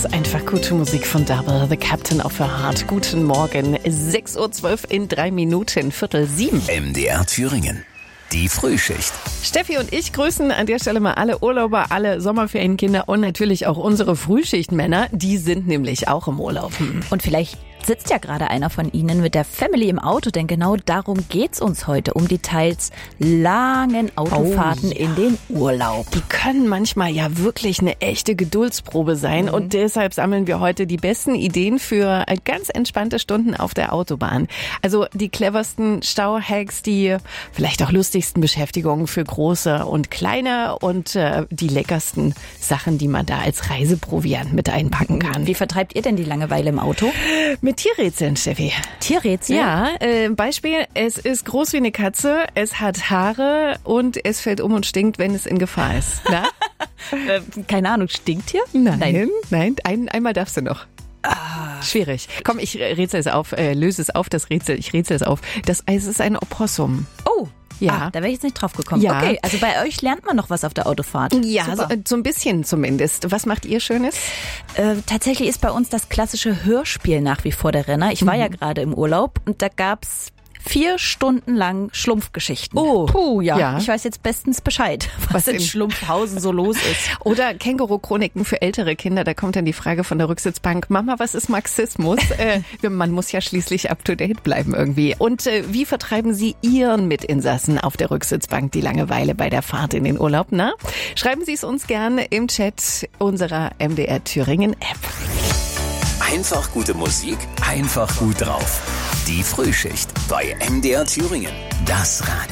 einfach gute Musik von Double, The Captain of Her Heart. Guten Morgen, 6.12 Uhr in 3 Minuten, 6:45. MDR Thüringen. Die Frühschicht. Steffi und ich grüßen an der Stelle mal alle Urlauber, alle Sommerferienkinder und natürlich auch unsere Frühschichtmänner. Die sind nämlich auch im Urlaub. Und vielleicht sitzt ja gerade einer von Ihnen mit der Family im Auto, denn genau darum geht's uns heute, um die teils langen Autofahrten in den Urlaub. Die können manchmal ja wirklich eine echte Geduldsprobe sein und deshalb sammeln wir heute die besten Ideen für ganz entspannte Stunden auf der Autobahn. Also die cleversten Stauhacks, die vielleicht auch lustigsten Beschäftigungen für Große und Kleine und die leckersten Sachen, die man da als Reiseproviant mit einpacken kann. Wie vertreibt ihr denn die Langeweile im Auto? Mit Tierrätseln, Steffi. Tierrätsel? Ja, Beispiel, es ist groß wie eine Katze, es hat Haare und es fällt um und stinkt, wenn es in Gefahr ist. Na? Keine Ahnung, stinkt hier? Nein. Einmal darfst du noch. Schwierig. Komm, ich rätsel es auf, löse es auf, das Rätsel, ich rätsel es auf. Es ist ein Opossum. Oh. Ja. Da wäre ich jetzt nicht drauf gekommen. Ja. Okay, also bei euch lernt man noch was auf der Autofahrt. Ja, so ein bisschen zumindest. Was macht ihr Schönes? Tatsächlich ist bei uns das klassische Hörspiel nach wie vor der Renner. Ich war ja gerade im Urlaub und da gab's 4 Stunden lang Schlumpfgeschichten. Oh. Puh, ja. Ja. Ich weiß jetzt bestens Bescheid, was in Schlumpfhausen so los ist. Oder Känguru-Chroniken für ältere Kinder. Da kommt dann die Frage von der Rücksitzbank, Mama, was ist Marxismus? Man muss ja schließlich up-to-date bleiben irgendwie. Und wie vertreiben Sie Ihren Mitinsassen auf der Rücksitzbank die Langeweile bei der Fahrt in den Urlaub? Na? Schreiben Sie es uns gerne im Chat unserer MDR Thüringen App. Einfach gute Musik, einfach gut drauf. Die Frühschicht bei MDR Thüringen. Das Radio.